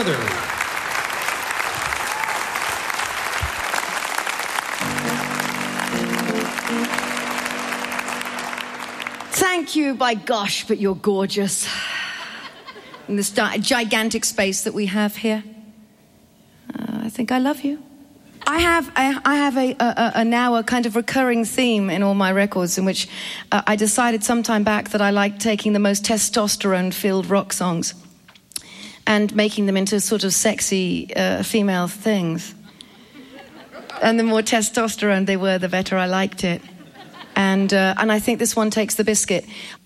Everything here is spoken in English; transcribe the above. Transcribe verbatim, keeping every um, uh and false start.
Heather. Thank you, by gosh, but you're gorgeous. In this di- gigantic space that we have here. Uh, I think I love you. I have, I, I have a, a, a now a kind of recurring theme in all my records in which uh, I decided some time back that I liked taking the most testosterone-filled rock songs and making them into sort of sexy uh, female things. And the more testosterone they were, the better I liked it. And uh, and I think this one takes the biscuit.